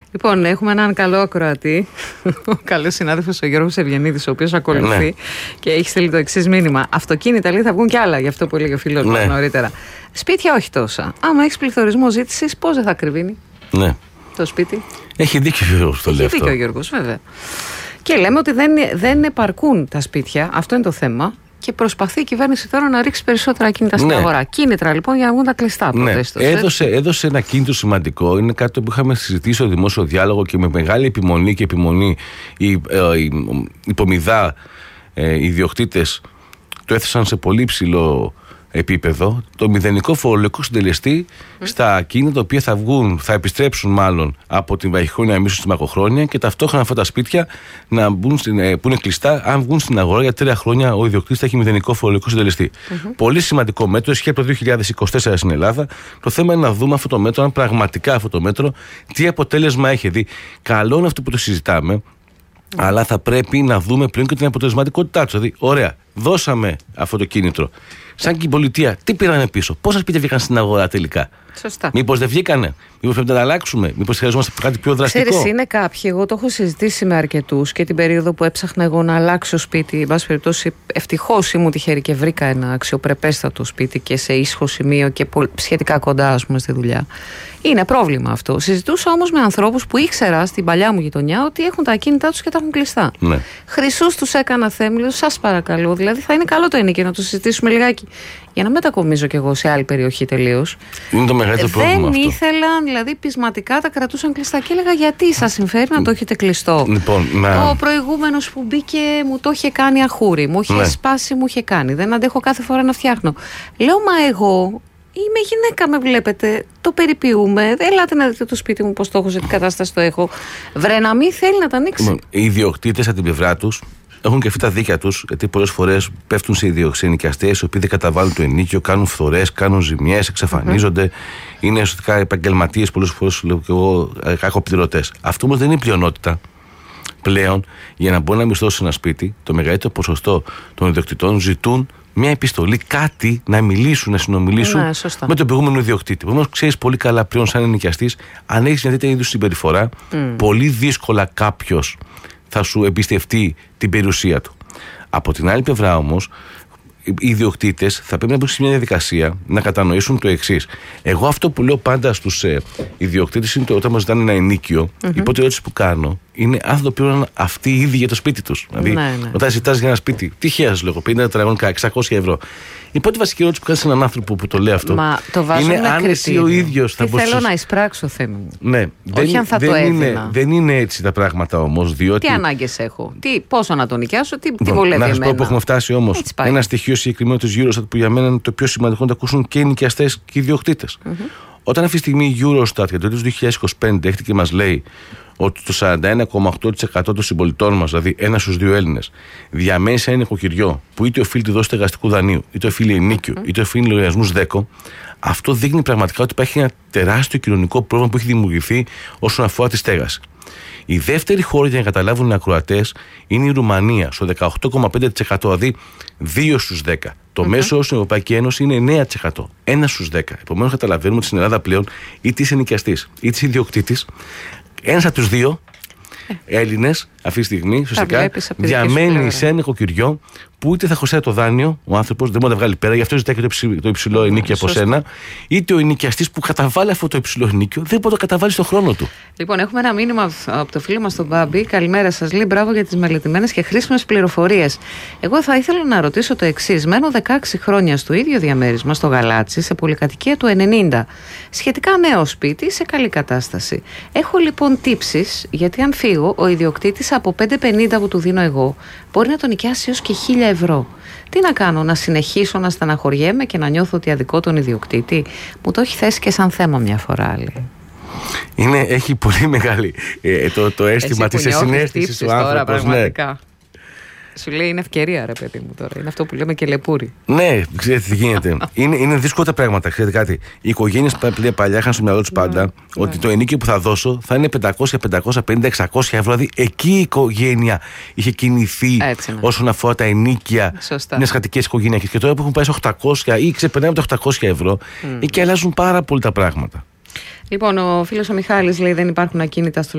Λοιπόν, έχουμε έναν καλό ακροατή, ο καλός συνάδελφος ο Γιώργος Ευγενίδης, ο οποίος ακολουθεί και έχει στείλει το εξής μήνυμα. Αυτοκίνητα λέει θα βγουν κι άλλα, γι' αυτό που έλεγε ο φίλος μας νωρίτερα. Σπίτια όχι τόσα. Άμα έχεις πληθωρισμό ζήτησης, πώς δεν θα κρυβίνει το σπίτι. Έχει δίκιο ο Γιώργος, το λέει αυτό. Έχει δίκιο ο Γιώργος, βέβαια. Και λέμε ότι δεν επαρκούν τα σπίτια, αυτό είναι το θέμα. Και προσπαθεί η κυβέρνηση τώρα να ρίξει περισσότερα κίνητρα στην αγορά. Κίνητρα λοιπόν για να βγουν τα κλειστά. Έδωσε ένα κίνητρο σημαντικό. Είναι κάτι που είχαμε συζητήσει στο δημόσιο διάλογο και με μεγάλη επιμονή και επιμονή οι υπομιδά οι ιδιοκτήτες το έθεσαν σε πολύ ψηλό επίπεδο. Το μηδενικό φορολογικό συντελεστή στα ακίνητα τα οποία θα επιστρέψουν μάλλον από την βραχυχρόνια μίσθωση στη μακροχρόνια και ταυτόχρονα αυτά τα σπίτια να μπουν που είναι κλειστά, αν βγουν στην αγορά για 3 χρόνια ο ιδιοκτήτης θα έχει μηδενικό φορολογικό συντελεστή. Πολύ σημαντικό μέτρο, ισχύει από το 2024 στην Ελλάδα. Το θέμα είναι να δούμε αυτό το μέτρο, αν πραγματικά αυτό το μέτρο τι αποτέλεσμα έχει. Δηλαδή, καλό είναι αυτό που το συζητάμε. Αλλά θα πρέπει να δούμε πλέον και την αποτελεσματικότητά του. Δηλαδή, ωραία, δώσαμε αυτό το κίνητρο. Σαν και η πολιτεία, τι πήρανε πίσω, πόσα σπίτια βγήκαν στην αγορά τελικά. Σωστά. Μήπως δεν βγήκανε, μήπως πρέπει να τα αλλάξουμε, μήπως χρειαζόμαστε κάτι πιο δραστικό. Ξέρεις, είναι κάποιοι, εγώ το έχω συζητήσει με αρκετούς και την περίοδο που έψαχνα εγώ να αλλάξω σπίτι. Εν πάση περιπτώσει, ευτυχώς ήμουν τυχερή και βρήκα ένα αξιοπρεπέστατο σπίτι και σε ήσυχο σημείο και σχετικά κοντά, ας πούμε, στη δουλειά. Είναι πρόβλημα αυτό. Συζητούσα όμως με ανθρώπους που ήξερα στην παλιά μου γειτονιά ότι έχουν τα ακίνητά τους και τα έχουν κλειστά. Ναι. Χρυσούς τους έκανα θέμελιος, σας παρακαλώ. Δηλαδή θα είναι καλό το ενοίκιο να το συζητήσουμε λιγάκι. Για να μετακομίζω κι εγώ σε άλλη περιοχή τελείως. Είναι το μεγαλύτερο πρόβλημα. Δεν ήθελαν, δηλαδή πεισματικά τα κρατούσαν κλειστά. Και έλεγα γιατί σας συμφέρει να το έχετε κλειστό. Λοιπόν, ο προηγούμενος που μπήκε μου το είχε κάνει αχούρι. Μου είχε σπάσει, μου είχε κάνει. Δεν αντέχω κάθε φορά να φτιάχνω. Λέω, μα εγώ. Είμαι γυναίκα, με βλέπετε. Το περιποιούμε. Ελάτε να δείτε το σπίτι μου πώς το έχω, σε τι κατάσταση το έχω. Βρε να μην θέλει να τα ανοίξει. Οι ιδιοκτήτες από την πλευρά τους έχουν και αυτά τα δίκαια τους, γιατί πολλές φορές πέφτουν σε ενοικιαστές οι οποίοι δεν καταβάλουν το ενοίκιο, κάνουν φθορές, κάνουν ζημιές, εξαφανίζονται. Είναι ουσιαστικά επαγγελματίες πολλές φορές, λέω και εγώ, κακοπληρωτές. Αυτό όμως δεν είναι η πλειονότητα. Πλέον, για να μπορεί να μισθώσει ένα σπίτι, το μεγαλύτερο ποσοστό των ιδιοκτητών ζητούν μια επιστολή, κάτι να μιλήσουν, να συνομιλήσουν με τον προηγούμενο ιδιοκτήτη. Όμως ξέρεις πολύ καλά πλέον, σαν ενοικιαστής, αν έχεις μια τέτοια είδους συμπεριφορά, πολύ δύσκολα κάποιος θα σου εμπιστευτεί την περιουσία του. Από την άλλη πλευρά όμως, οι ιδιοκτήτες θα πρέπει να μπουν σε μια διαδικασία να κατανοήσουν το εξής. Εγώ αυτό που λέω πάντα στους ιδιοκτήτες είναι όταν μας ζητάνε ένα ενοίκιο, η πρώτη ερώτηση που κάνω είναι αν θα το πλήρωναν αυτοί οι ίδιοι για το σπίτι τους. Δηλαδή, όταν ζητάς για ένα σπίτι, τυχαία σου λέγω, 50 τετραγωνικά, 600 ευρώ. Η πρώτη βασική ερώτηση που κάνει σε έναν άνθρωπο που το λέει αυτό είναι αν εσύ ο ίδιος θα μπορούσε. Θέλω να εισπράξω, θέμα μου. Ναι, όχι αν θα το έδινα. Δεν είναι έτσι τα πράγματα όμως. Διότι... Τι ανάγκες έχω, πόσο να τον νοικιάσω, τι βολεύει εμένα. Να σας πω που έχουμε φτάσει όμως. Ένα στοιχείο συγκεκριμένο της Eurostat που για μένα είναι το πιο σημαντικό να το ακούσουν και οι νοικιαστές και οι ιδιοκτήτες. Όταν αυτή τη στιγμή η Eurostat για το 2025 έρχεται και μας λέει ότι το 41,8% των συμπολιτών μας, δηλαδή 1 στους 2 Έλληνες, διαμένει σε ένα νοικοκυριό που είτε οφείλει τη δόση στεγαστικού δανείου, είτε οφείλει ενοίκιο, είτε οφείλει λογαριασμούς ΔΕΚΟ, αυτό δείχνει πραγματικά ότι υπάρχει ένα τεράστιο κοινωνικό πρόβλημα που έχει δημιουργηθεί όσον αφορά τη στέγαση. Η δεύτερη χώρα, για να καταλάβουν οι ακροατές, είναι η Ρουμανία, στο 18,5%, δηλαδή 2 στους 10. Το μέσο όρο στην Ευρωπαϊκή Ένωση είναι 9%, 1 στους 10. Επομένως, καταλαβαίνουμε ότι στην Ελλάδα πλέον είτε είσαι νοικιαστής είτε είσαι ιδιοκτήτης, ένας από τους 2 Έλληνες αυτή τη στιγμή, σωστικά, διαμένει σε ένα νοικοκυριό που είτε θα χρωστάει το δάνειο, ο άνθρωπος δεν μπορεί να βγάλει πέρα, γι' αυτό ζητάει και το υψηλό ενοίκιο από σένα, είτε ο ενοικιαστής που καταβάλει αυτό το υψηλό ενοίκιο δεν μπορεί να το καταβάλει στον χρόνο του. Λοιπόν, έχουμε ένα μήνυμα από το φίλο μας τον Μπάμπη. Καλημέρα σας. Λέει μπράβο για τις μελετημένες και χρήσιμες πληροφορίες. Εγώ θα ήθελα να ρωτήσω το εξής. Μένω 16 χρόνια στο ίδιο διαμέρισμα, στο Γαλάτσι, σε πολυκατοικία του 90. Σχετικά νέο σπίτι, σε καλή κατάσταση. Έχω λοιπόν τύψεις, γιατί αν φύγω, ο ιδιοκτήτης από 550 που του δίνω εγώ μπορεί να τον νοικιάσει έως και 1.000 ευρώ. Τι να κάνω, να συνεχίσω να στεναχωριέμαι και να νιώθω ότι αδικό τον ιδιοκτήτη? Μου το έχει θέσει και σαν θέμα μια φορά άλλη. Έχει πολύ μεγάλη το αίσθημα της συναίσθησης του άνθρωπος. Πραγματικά. Σου λέει είναι ευκαιρία, ρε παιδί μου τώρα. Είναι αυτό που λέμε και λεπούρι. Ναι, ξέρετε τι γίνεται. είναι δύσκολα τα πράγματα. Ξέρετε κάτι. Οι οικογένειες παλιά είχαν στο μυαλό τους πάντα ότι το ενοίκιο που θα δώσω θα είναι 500, 550, 600 ευρώ. Δηλαδή εκεί η οικογένεια είχε κινηθεί όσον αφορά τα ενοίκια μιας κατοικίας οικογένειας. Και τώρα που έχουν πάει σε 800 ή ξεπερνάμε τα 800 ευρώ, εκεί αλλάζουν πάρα πολύ τα πράγματα. Λοιπόν, ο φίλος ο Μιχάλης λέει δεν υπάρχουν ακίνητα στο